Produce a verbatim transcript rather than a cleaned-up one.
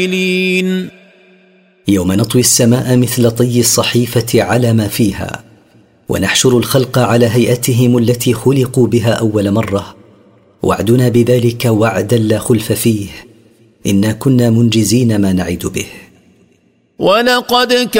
يوم نطوي السماء مثل طي الصحيفة على ما فيها، ونحشر الخلق على هيئتهم التي خلقوا بها أول مرة، وعدنا بذلك وعدا لا خلف فيه، إنا كنا منجزين ما نعد به. ولقد